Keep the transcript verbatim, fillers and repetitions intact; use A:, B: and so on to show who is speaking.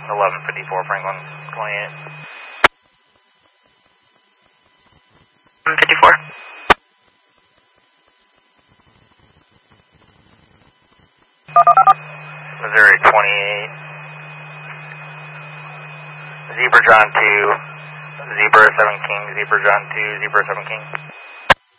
A: eleven fifty-four Franklin twenty-eight.
B: fifty-four.
A: Missouri twenty-eight. Zebra John two. Zebra seven King. Zebra John two. Zebra seven King.